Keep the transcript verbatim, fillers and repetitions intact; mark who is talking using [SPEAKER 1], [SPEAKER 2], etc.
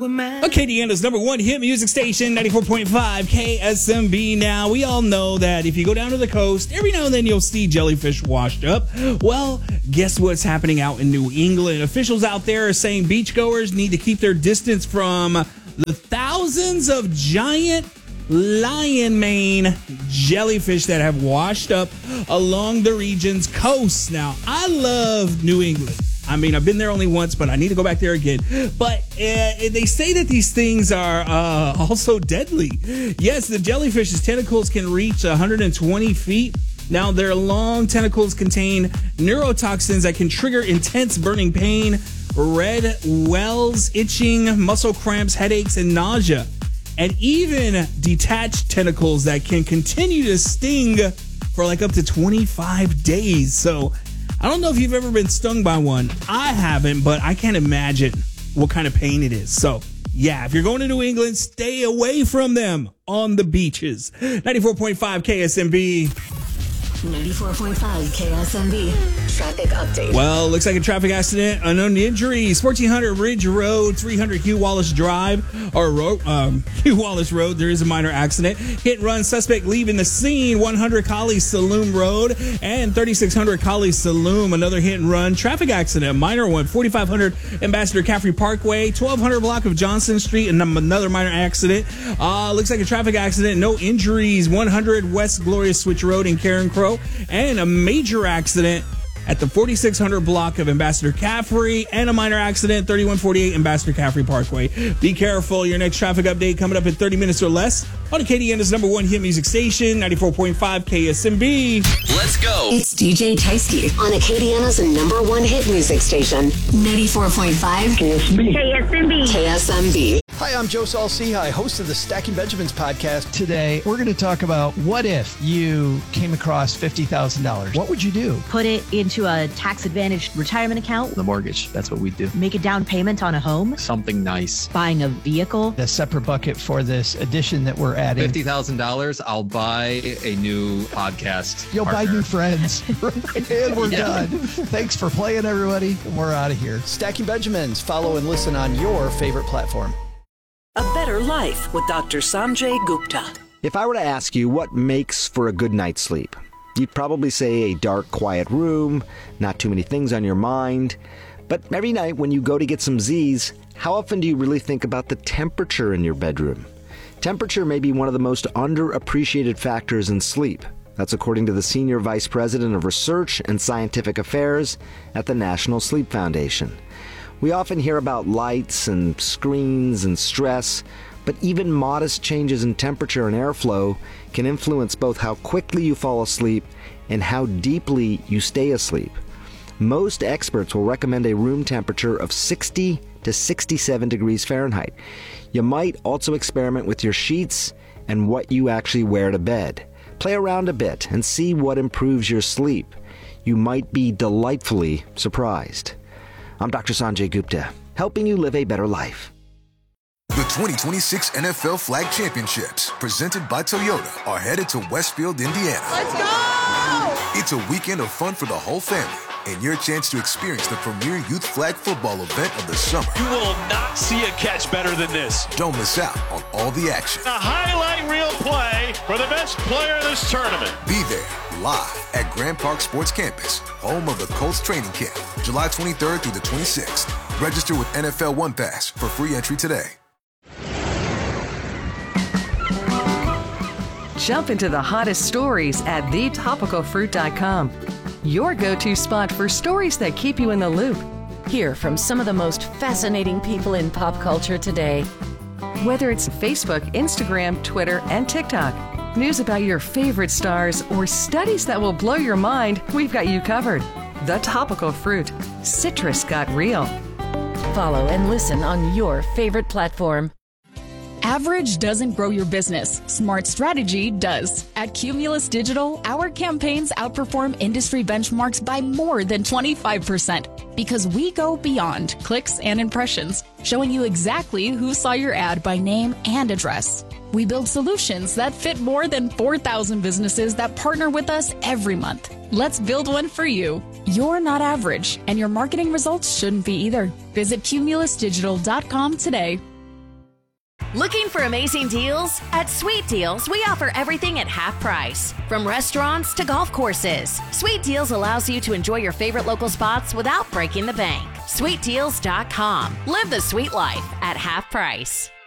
[SPEAKER 1] a man.
[SPEAKER 2] Acadiana's number one hit music station, ninety-four point five K S M B. Now, we all know that if you go down to the coast, every now and then you'll see jellyfish washed up. Well, guess what's happening out in New England? Officials out there are saying beachgoers need to keep their distance from the thousands of giant lion mane jellyfish that have washed up along the region's coast. Now, I love New England. I mean, I've been there only once, but I need to go back there again. But uh, they say that these things are uh, also deadly. Yes, the jellyfish's tentacles can reach one hundred twenty feet. Now, their long tentacles contain neurotoxins that can trigger intense burning pain, red wells, itching, muscle cramps, headaches, and nausea. And even detached tentacles that can continue to sting for like up to twenty-five days. So I don't know if you've ever been stung by one. I haven't, but I can't imagine what kind of pain it is. So yeah, if you're going to New England, stay away from them on the beaches. ninety-four point five K S M B.
[SPEAKER 3] ninety-four point five K S M B. Traffic update.
[SPEAKER 2] Well, looks like a traffic accident, unknown injuries. fourteen hundred Ridge Road, three hundred Hugh Wallace Drive, or road, um, Hugh Wallace Road. There is a minor accident. Hit and run, suspect leaving the scene. one hundred Collie Saloon Road and thirty-six hundred Collie Saloon. Another hit and run. Traffic accident, minor one. forty-five hundred Ambassador Caffrey Parkway, twelve hundred block of Johnson Street, and another minor accident. Uh, looks like a traffic accident. No injuries. one hundred West Glorious Switch Road in Karen Crow. And a major accident at the forty-six hundred block of Ambassador Caffrey, and a minor accident, thirty-one forty-eight Ambassador Caffrey Parkway. Be careful. Your next traffic update coming up in thirty minutes or less on Acadiana's number one hit music station, ninety-four point five K S M B.
[SPEAKER 4] Let's go.
[SPEAKER 3] It's D J Tysky on Acadiana's number one hit music station, ninety-four point five K S M B. K S M B. K S M B.
[SPEAKER 5] Hi, I'm Joe Saul-Sehy, host of the Stacking Benjamins podcast.
[SPEAKER 6] Today, we're going to talk about what if you came across fifty thousand dollars. What would you do?
[SPEAKER 7] Put it into a tax-advantaged retirement account.
[SPEAKER 8] The mortgage, that's what we do.
[SPEAKER 7] Make a down payment on a home.
[SPEAKER 8] Something nice.
[SPEAKER 7] Buying a vehicle.
[SPEAKER 6] A separate bucket for this addition that we're adding.
[SPEAKER 8] fifty thousand dollars, I'll buy a new podcast
[SPEAKER 6] You'll
[SPEAKER 8] partner.
[SPEAKER 6] buy new friends. And we're
[SPEAKER 8] Yeah.
[SPEAKER 6] done. Thanks for playing, everybody. We're out of here.
[SPEAKER 5] Stacking Benjamins. Follow and listen on your favorite platform.
[SPEAKER 9] A Better Life with Doctor Sanjay Gupta.
[SPEAKER 10] If I were to ask you what makes for a good night's sleep, you'd probably say a dark, quiet room, not too many things on your mind. But every night when you go to get some Z's, how often do you really think about the temperature in your bedroom? Temperature may be one of the most underappreciated factors in sleep. That's according to the Senior Vice President of Research and Scientific Affairs at the National Sleep Foundation. We often hear about lights and screens and stress, but even modest changes in temperature and airflow can influence both how quickly you fall asleep and how deeply you stay asleep. Most experts will recommend a room temperature of sixty to sixty-seven degrees Fahrenheit. You might also experiment with your sheets and what you actually wear to bed. Play around a bit and see what improves your sleep. You might be delightfully surprised. I'm Doctor Sanjay Gupta, helping you live a better life.
[SPEAKER 11] The twenty twenty-six N F L Flag Championships, presented by Toyota, are headed to Westfield, Indiana.
[SPEAKER 12] Let's go!
[SPEAKER 11] It's a weekend of fun for the whole family, and your chance to experience the premier youth flag football event of the summer.
[SPEAKER 12] You will not see a catch better than this.
[SPEAKER 11] Don't miss out on all the action.
[SPEAKER 12] A highlight reel play for the best player of this tournament.
[SPEAKER 11] Be there, live at Grand Park Sports Campus, home of the Colts training camp, July twenty-third through the twenty-sixth. Register with N F L One Pass for free entry today.
[SPEAKER 13] Jump into the hottest stories at the topical fruit dot com. Your go-to spot for stories that keep you in the loop.
[SPEAKER 14] Hear from some of the most fascinating people in pop culture today.
[SPEAKER 13] Whether it's Facebook, Instagram, Twitter, and TikTok, news about your favorite stars, or studies that will blow your mind, we've got you covered. The Topical Fruit. Citrus got real.
[SPEAKER 14] Follow and listen on your favorite platform.
[SPEAKER 15] Average doesn't grow your business. Smart strategy does. At Cumulus Digital, our campaigns outperform industry benchmarks by more than twenty-five percent because we go beyond clicks and impressions, showing you exactly who saw your ad by name and address. We build solutions that fit more than four thousand businesses that partner with us every month. Let's build one for you. You're not average, and your marketing results shouldn't be either. Visit cumulus digital dot com today.
[SPEAKER 14] Looking for amazing deals? At Sweet Deals, we offer everything at half price. From restaurants to golf courses, Sweet Deals allows you to enjoy your favorite local spots without breaking the bank. sweet deals dot com. Live the sweet life at half price.